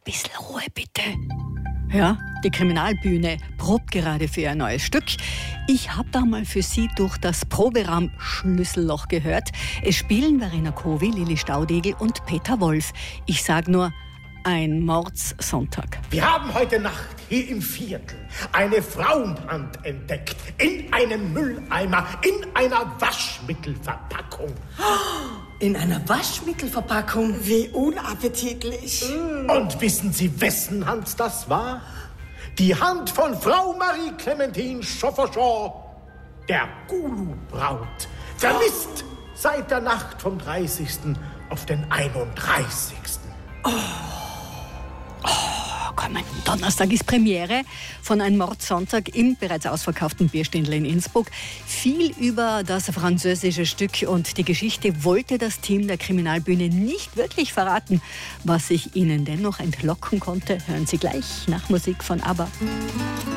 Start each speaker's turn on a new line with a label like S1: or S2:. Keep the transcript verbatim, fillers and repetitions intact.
S1: Bisschen Ruhe bitte. Ja, die Kriminalbühne probt gerade für ihr neues Stück. Ich habe da mal für Sie durch das Proberaum Schlüsselloch gehört. Es spielen Verena Covi, Lili Staudegel und Peter Wolf. Ich sag nur, ein Mordssonntag.
S2: Wir haben heute Nacht hier im Viertel eine Frauenhand entdeckt. In einem Mülleimer, in einer Waschmittelverpackung.
S3: In einer Waschmittelverpackung? Wie unappetitlich.
S2: Und wissen Sie, wessen Hand das war? Die Hand von Frau Marie Clementine Chauffeuchon, der Gulu-Braut. Vermisst seit der Nacht vom dreißigsten auf den einunddreißigsten
S1: Oh. Kommenden Donnerstag ist Premiere von Ein Mordssonntag im bereits ausverkauften Bierständler in Innsbruck. Viel über das französische Stück und die Geschichte wollte das Team der Kriminalbühne nicht wirklich verraten. Was ich Ihnen dennoch entlocken konnte, hören Sie gleich nach Musik von ABBA.